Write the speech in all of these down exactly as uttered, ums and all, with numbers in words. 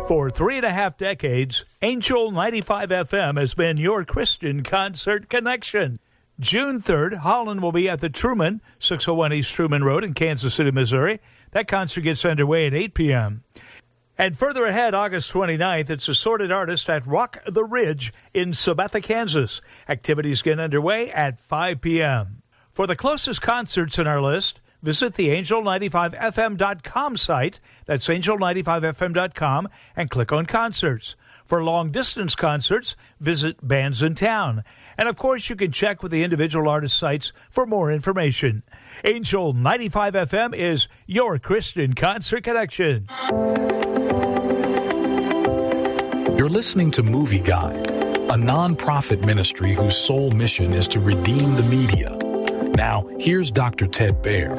For three and a half decades, Angel ninety-five F M has been your Christian concert connection. June third, Holland will be at the Truman, six oh one East Truman Road in Kansas City, Missouri. That concert gets underway at eight p.m. And further ahead, August twenty-ninth, it's Assorted Artist at Rock the Ridge in Sabetha, Kansas. Activities get underway at five p.m. For the closest concerts in our list, visit the angel ninety-five F M dot com site. That's angel ninety-five F M dot com and click on concerts. For long-distance concerts, visit Bands in Town. And, of course, you can check with the individual artist sites for more information. Angel ninety-five F M is your Christian concert connection. You're listening to Movie Guide, a non-profit ministry whose sole mission is to redeem the media. Now, here's Doctor Ted Baer.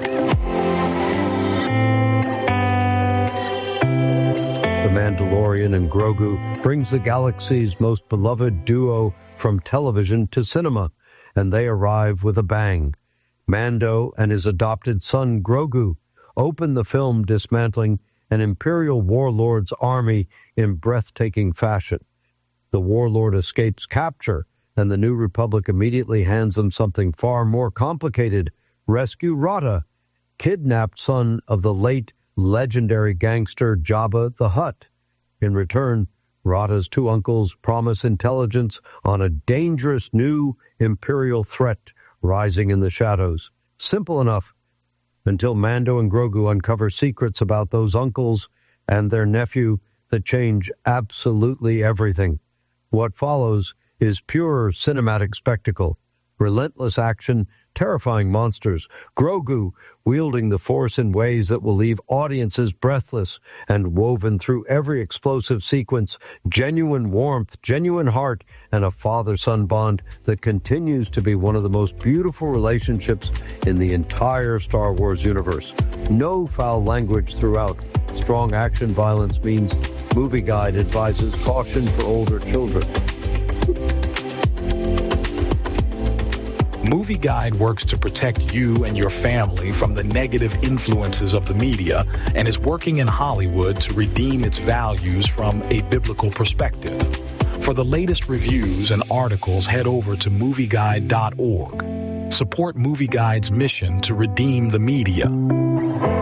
The Mandalorian and Grogu brings the galaxy's most beloved duo from television to cinema, and they arrive with a bang. Mando and his adopted son Grogu open the film dismantling an Imperial warlord's army in breathtaking fashion. The warlord escapes capture, and the New Republic immediately hands them something far more complicated: rescue Rata, kidnapped son of the late legendary gangster Jabba the Hutt. In return, Rata's two uncles promise intelligence on a dangerous new Imperial threat rising in the shadows. Simple enough, until Mando and Grogu uncover secrets about those uncles and their nephew that change absolutely everything. What follows is pure cinematic spectacle, relentless action, terrifying monsters, Grogu wielding the Force in ways that will leave audiences breathless, and woven through every explosive sequence, genuine warmth, genuine heart, and a father-son bond that continues to be one of the most beautiful relationships in the entire Star Wars universe. No foul language throughout. Strong action violence means Movie Guide advises caution for older children. Movie Guide works to protect you and your family from the negative influences of the media and is working in Hollywood to redeem its values from a biblical perspective. For the latest reviews and articles, head over to movie guide dot org. Support Movie Guide's mission to redeem the media.